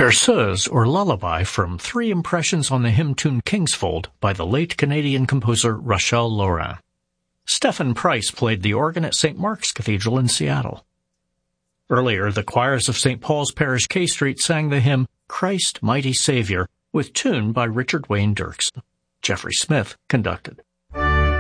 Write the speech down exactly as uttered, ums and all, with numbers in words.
Berceuse, or Lullaby, from Three Impressions on the Hymn Tune Kingsfold by the late Canadian composer Rachel Laurin. Stephen Price played the organ at Saint Mark's Cathedral in Seattle. Earlier, the choirs of Saint Paul's Parish, K Street, sang the hymn Christ, Mighty Savior, with tune by Richard Wayne Dirksen. Jeffrey Smith conducted.